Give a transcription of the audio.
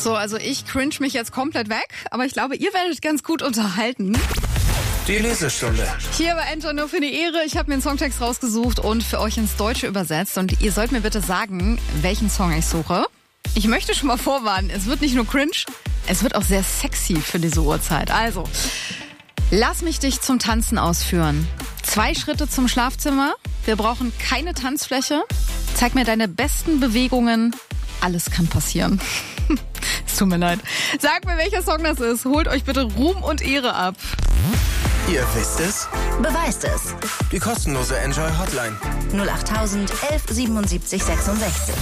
So, also ich cringe mich jetzt komplett weg, aber ich glaube, ihr werdet ganz gut unterhalten. Die Lesestunde. Hier bei Enjoy nur für die Ehre. Ich habe mir einen Songtext rausgesucht und für euch ins Deutsche übersetzt. Und ihr sollt mir bitte sagen, welchen Song ich suche. Ich möchte schon mal vorwarnen, es wird nicht nur cringe, es wird auch sehr sexy für diese Uhrzeit. Also, lass mich dich zum Tanzen ausführen. 2 Schritte zum Schlafzimmer. Wir brauchen keine Tanzfläche. Zeig mir deine besten Bewegungen. Alles kann passieren. Es tut mir leid. Sagt mir, welcher Song das ist. Holt euch bitte Ruhm und Ehre ab. Ihr wisst es? Beweist es. Die kostenlose Enjoy Hotline. 08000 11 77 66.